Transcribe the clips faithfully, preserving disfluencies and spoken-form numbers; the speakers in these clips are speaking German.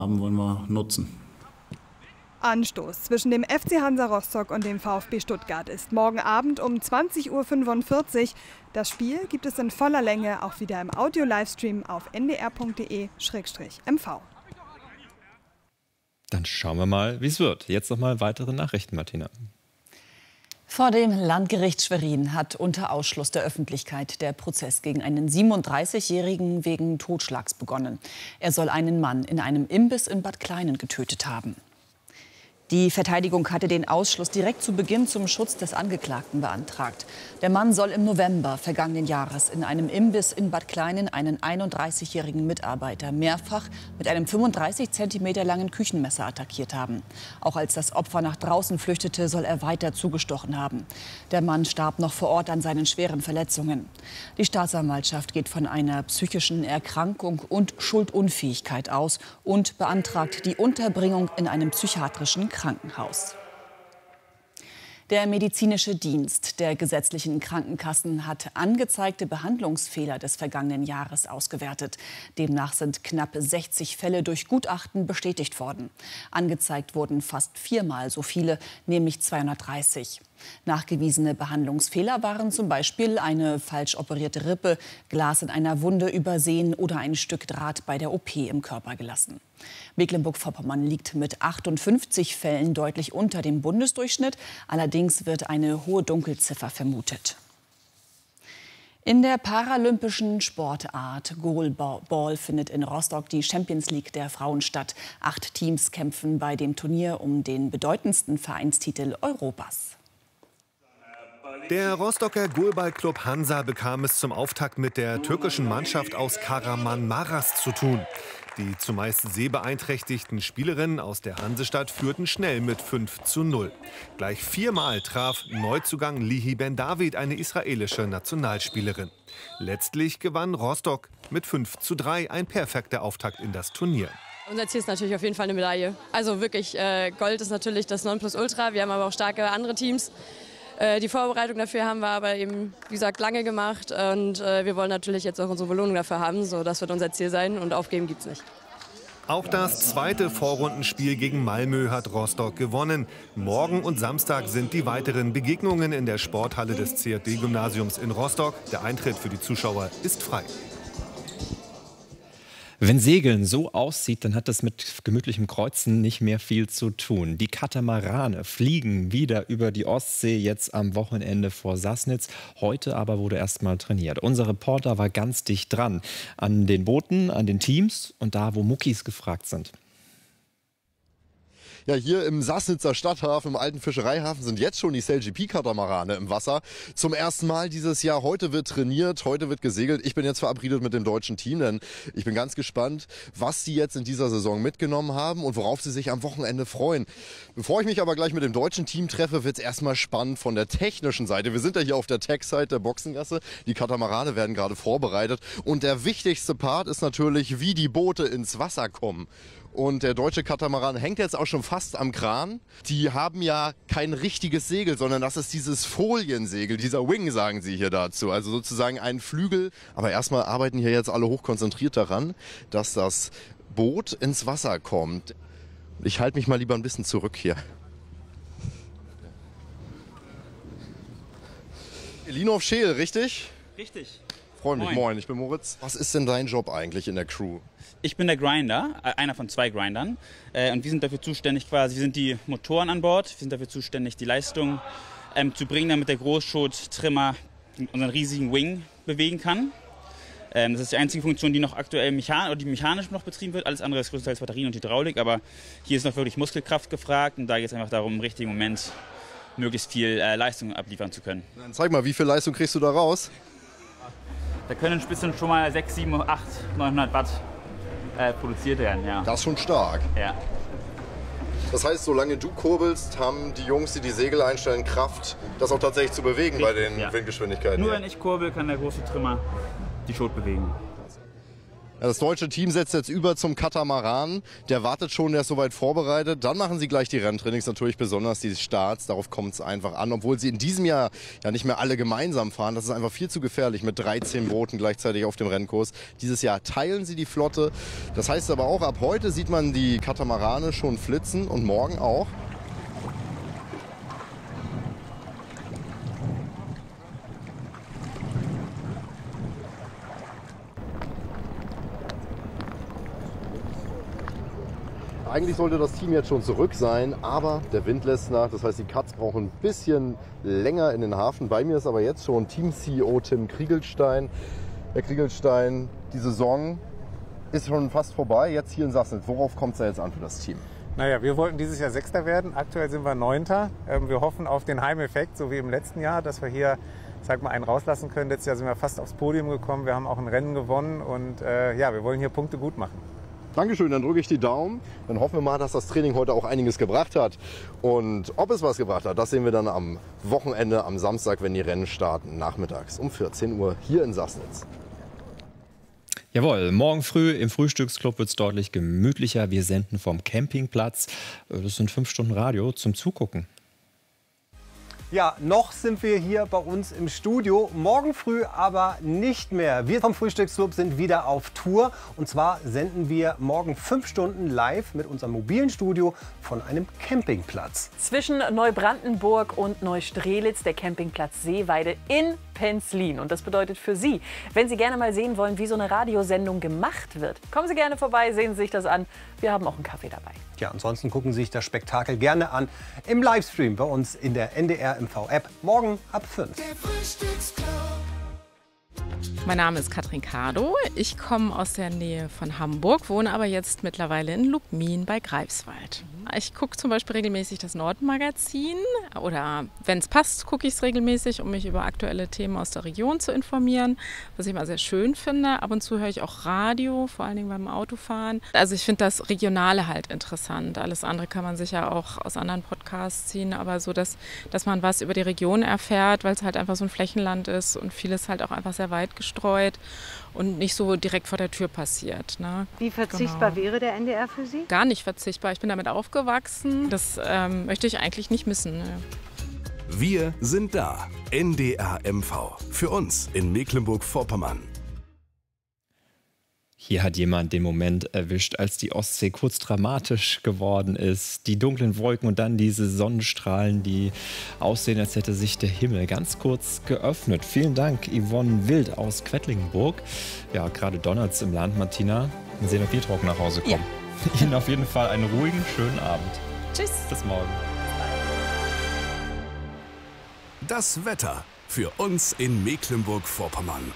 haben wollen wir nutzen. Anstoß zwischen dem F C Hansa Rostock und dem VfB Stuttgart ist morgen Abend um zwanzig Uhr fünfundvierzig. Das Spiel gibt es in voller Länge auch wieder im Audio-Livestream auf n d r punkt d e Schrägstrich m v. Dann schauen wir mal, wie es wird. Jetzt noch mal weitere Nachrichten, Martina. Vor dem Landgericht Schwerin hat unter Ausschluss der Öffentlichkeit der Prozess gegen einen siebenunddreißigjährigen wegen Totschlags begonnen. Er soll einen Mann in einem Imbiss in Bad Kleinen getötet haben. Die Verteidigung hatte den Ausschluss direkt zu Beginn zum Schutz des Angeklagten beantragt. Der Mann soll im November vergangenen Jahres in einem Imbiss in Bad Kleinen einen einunddreißigjährigen Mitarbeiter mehrfach mit einem fünfunddreißig Zentimeter langen Küchenmesser attackiert haben. Auch als das Opfer nach draußen flüchtete, soll er weiter zugestochen haben. Der Mann starb noch vor Ort an seinen schweren Verletzungen. Die Staatsanwaltschaft geht von einer psychischen Erkrankung und Schuldunfähigkeit aus und beantragt die Unterbringung in einem psychiatrischen Krankenhaus. Der medizinische Dienst der gesetzlichen Krankenkassen hat angezeigte Behandlungsfehler des vergangenen Jahres ausgewertet. Demnach sind knapp sechzig Fälle durch Gutachten bestätigt worden. Angezeigt wurden fast viermal so viele, nämlich zweihundertdreißig. Nachgewiesene Behandlungsfehler waren zum Beispiel eine falsch operierte Rippe, Glas in einer Wunde übersehen oder ein Stück Draht bei der O P im Körper gelassen. Mecklenburg-Vorpommern liegt mit achtundfünfzig Fällen deutlich unter dem Bundesdurchschnitt. Allerdings wird eine hohe Dunkelziffer vermutet. In der paralympischen Sportart Goalball findet in Rostock die Champions League der Frauen statt. Acht Teams kämpfen bei dem Turnier um den bedeutendsten Vereinstitel Europas. Der Rostocker Goalballclub Hansa bekam es zum Auftakt mit der türkischen Mannschaft aus Kahramanmaraş zu tun. Die zumeist sehbeeinträchtigten Spielerinnen aus der Hansestadt führten schnell mit fünf zu null. Gleich viermal traf Neuzugang Lihi Ben David, eine israelische Nationalspielerin. Letztlich gewann Rostock mit fünf zu drei, ein perfekter Auftakt in das Turnier. Unser Ziel ist natürlich auf jeden Fall eine Medaille. Also wirklich, äh, Gold ist natürlich das Nonplusultra. Wir haben aber auch starke andere Teams. Die Vorbereitung dafür haben wir aber eben, wie gesagt, lange gemacht und äh, wir wollen natürlich jetzt auch unsere Belohnung dafür haben. So, das wird unser Ziel sein und aufgeben gibt es nicht. Auch das zweite Vorrundenspiel gegen Malmö hat Rostock gewonnen. Morgen und Samstag sind die weiteren Begegnungen in der Sporthalle des C F D-Gymnasiums in Rostock. Der Eintritt für die Zuschauer ist frei. Wenn Segeln so aussieht, dann hat das mit gemütlichem Kreuzen nicht mehr viel zu tun. Die Katamarane fliegen wieder über die Ostsee, jetzt am Wochenende vor Sassnitz. Heute aber wurde erst mal trainiert. Unser Reporter war ganz dicht dran an den Booten, an den Teams und da, wo Muckis gefragt sind. Ja, hier im Sassnitzer Stadthafen, im alten Fischereihafen, sind jetzt schon die S A I L G P-Katamarane im Wasser. Zum ersten Mal dieses Jahr. Heute wird trainiert, heute wird gesegelt. Ich bin jetzt verabredet mit dem deutschen Team, denn ich bin ganz gespannt, was sie jetzt in dieser Saison mitgenommen haben und worauf sie sich am Wochenende freuen. Bevor ich mich aber gleich mit dem deutschen Team treffe, wird es erstmal spannend von der technischen Seite. Wir sind ja hier auf der Tech-Site der Boxengasse. Die Katamarane werden gerade vorbereitet. Und der wichtigste Part ist natürlich, wie die Boote ins Wasser kommen. Und der deutsche Katamaran hängt jetzt auch schon fast am Kran. Die haben ja kein richtiges Segel, sondern das ist dieses Foliensegel, dieser Wing, sagen sie hier dazu. Also sozusagen ein Flügel. Aber erstmal arbeiten hier jetzt alle hochkonzentriert daran, dass das Boot ins Wasser kommt. Ich halte mich mal lieber ein bisschen zurück hier. Elinov Scheel, richtig? Richtig. Freue mich, Moin. moin, ich bin Moritz. Was ist denn dein Job eigentlich in der Crew? Ich bin der Grinder, einer von zwei Grindern. Und wir sind dafür zuständig, quasi, wir sind die Motoren an Bord. Wir sind dafür zuständig, die Leistung ähm, zu bringen, damit der Großschot-Trimmer unseren riesigen Wing bewegen kann. Ähm, das ist die einzige Funktion, die noch aktuell mechan oder die mechanisch noch betrieben wird. Alles andere ist größtenteils Batterien und Hydraulik. Aber hier ist noch wirklich Muskelkraft gefragt. Und da geht es einfach darum, im richtigen Moment möglichst viel äh, Leistung abliefern zu können. Dann zeig mal, wie viel Leistung kriegst du da raus? Da können Spitzen schon mal sechs, sieben, acht, neunhundert Watt äh, produziert werden. Ja. Das ist schon stark. Ja. Das heißt, solange du kurbelst, haben die Jungs, die die Segel einstellen, Kraft, das auch tatsächlich zu bewegen. Richtig, bei den ja. Windgeschwindigkeiten. Nur hier. wenn ich kurbel, kann der große Trimmer die Schot bewegen. Ja, das deutsche Team setzt jetzt über zum Katamaran. Der wartet schon, der ist soweit vorbereitet. Dann machen sie gleich die Renntrainings, natürlich besonders die Starts. Darauf kommt es einfach an, obwohl sie in diesem Jahr ja nicht mehr alle gemeinsam fahren. Das ist einfach viel zu gefährlich mit dreizehn Booten gleichzeitig auf dem Rennkurs. Dieses Jahr teilen sie die Flotte. Das heißt aber auch, ab heute sieht man die Katamarane schon flitzen und morgen auch. Eigentlich sollte das Team jetzt schon zurück sein, aber der Wind lässt nach. Das heißt, die Cats brauchen ein bisschen länger in den Hafen. Bei mir ist aber jetzt schon Team-C E O Tim Kriegelstein. Herr Kriegelstein, die Saison ist schon fast vorbei. Jetzt hier in Sassnitz. Worauf kommt es da jetzt an für das Team? Naja, wir wollten dieses Jahr Sechster werden. Aktuell sind wir Neunter. Wir hoffen auf den Heimeffekt, so wie im letzten Jahr, dass wir hier, sag mal, einen rauslassen können. Letztes Jahr sind wir fast aufs Podium gekommen. Wir haben auch ein Rennen gewonnen und äh, ja, wir wollen hier Punkte gut machen. Dankeschön, dann drücke ich die Daumen. Dann hoffen wir mal, dass das Training heute auch einiges gebracht hat. Und ob es was gebracht hat, das sehen wir dann am Wochenende, am Samstag, wenn die Rennen starten, nachmittags um vierzehn Uhr hier in Sassnitz. Jawohl, morgen früh im Frühstücksclub wird es deutlich gemütlicher. Wir senden vom Campingplatz. Das sind fünf Stunden Radio zum Zugucken. Ja, noch sind wir hier bei uns im Studio, morgen früh aber nicht mehr. Wir vom Frühstücksclub sind wieder auf Tour und zwar senden wir morgen fünf Stunden live mit unserem mobilen Studio von einem Campingplatz. Zwischen Neubrandenburg und Neustrelitz, der Campingplatz Seeweide in Penzlin. Und das bedeutet für Sie, wenn Sie gerne mal sehen wollen, wie so eine Radiosendung gemacht wird, kommen Sie gerne vorbei, sehen Sie sich das an. Wir haben auch einen Kaffee dabei. Ja, ansonsten gucken Sie sich das Spektakel gerne an im Livestream bei uns in der N D R M V-App morgen ab fünf. Mein Name ist Katrin Kado. Ich komme aus der Nähe von Hamburg, wohne aber jetzt mittlerweile in Lubmin bei Greifswald. Ich gucke zum Beispiel regelmäßig das Nordmagazin oder wenn es passt, gucke ich es regelmäßig, um mich über aktuelle Themen aus der Region zu informieren, was ich immer sehr schön finde. Ab und zu höre ich auch Radio, vor allen Dingen beim Autofahren. Also ich finde das Regionale halt interessant. Alles andere kann man sicher auch aus anderen Podcasts ziehen, aber so, dass, dass man was über die Region erfährt, weil es halt einfach so ein Flächenland ist und vieles halt auch einfach sehr weit gestreut und nicht so direkt vor der Tür passiert. Ne? Wie verzichtbar genau. wäre der N D R für Sie? Gar nicht verzichtbar. Ich bin damit aufgewachsen. Das ähm, möchte ich eigentlich nicht missen. Ne? Wir sind da. N D R M V. Für uns in Mecklenburg-Vorpommern. Hier hat jemand den Moment erwischt, als die Ostsee kurz dramatisch geworden ist. Die dunklen Wolken und dann diese Sonnenstrahlen, die aussehen, als hätte sich der Himmel ganz kurz geöffnet. Vielen Dank, Yvonne Wild aus Quedlinburg. Ja, gerade donnert es im Land, Martina. Wir sehen, ob wir trocken nach Hause kommen. Ja. Ihnen auf jeden Fall einen ruhigen, schönen Abend. Tschüss. Bis morgen. Das Wetter für uns in Mecklenburg-Vorpommern.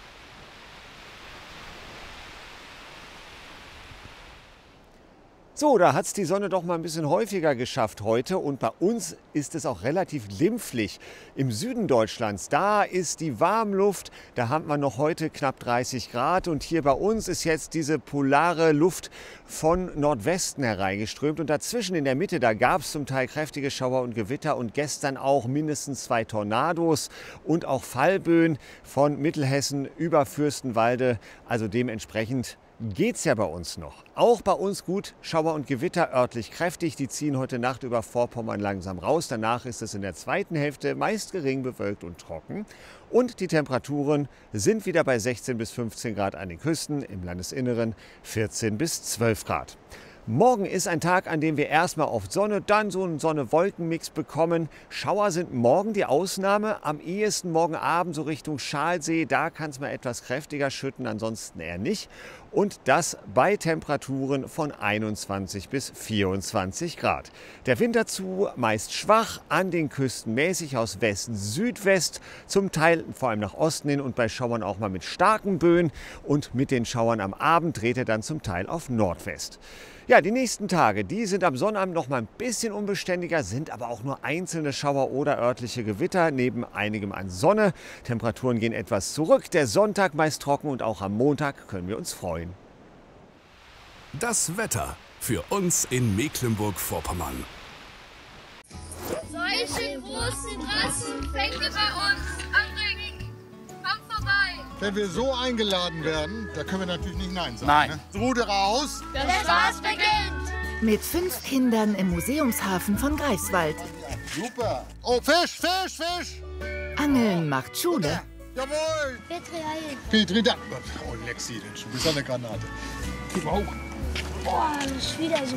So, da hat es die Sonne doch mal ein bisschen häufiger geschafft heute und bei uns ist es auch relativ glimpflich. Im Süden Deutschlands, da ist die Warmluft, da haben wir noch heute knapp dreißig Grad und hier bei uns ist jetzt diese polare Luft von Nordwesten hereingeströmt und dazwischen in der Mitte, da gab es zum Teil kräftige Schauer und Gewitter und gestern auch mindestens zwei Tornados und auch Fallböen von Mittelhessen über Fürstenwalde, also dementsprechend geht's ja bei uns noch. Auch bei uns gut, Schauer und Gewitter örtlich kräftig. Die ziehen heute Nacht über Vorpommern langsam raus. Danach ist es in der zweiten Hälfte meist gering bewölkt und trocken. Und die Temperaturen sind wieder bei sechzehn bis fünfzehn Grad an den Küsten, im Landesinneren vierzehn bis zwölf Grad. Morgen ist ein Tag, an dem wir erstmal oft Sonne, dann so einen Sonne-Wolken-Mix bekommen. Schauer sind morgen die Ausnahme. Am ehesten morgen Abend so Richtung Schalsee. Da kann es mal etwas kräftiger schütten, ansonsten eher nicht. Und das bei Temperaturen von einundzwanzig bis vierundzwanzig Grad. Der Wind dazu meist schwach, an den Küsten mäßig aus Westen-Südwest, zum Teil vor allem nach Osten hin und bei Schauern auch mal mit starken Böen. Und mit den Schauern am Abend dreht er dann zum Teil auf Nordwest. Ja, die nächsten Tage, die sind am Sonnabend noch mal ein bisschen unbeständiger, sind aber auch nur einzelne Schauer oder örtliche Gewitter, neben einigem an Sonne. Temperaturen gehen etwas zurück, der Sonntag meist trocken und auch am Montag können wir uns freuen. Das Wetter für uns in Mecklenburg-Vorpommern. Solche großen Rassen fängt ihr bei uns am Ring. Kommt vorbei! Wenn wir so eingeladen werden, da können wir natürlich nicht Nein sagen. Nein. Ne? Ruder aus. Der Spaß beginnt. Mit fünf Kindern im Museumshafen von Greifswald. Super. Oh, Fisch, Fisch, Fisch. Angeln macht Schule. Jawohl. Petri Heil. Petri, da. Oh, Lexi, du bist eine Granate. Gib mal hoch. Boah, das ist wieder so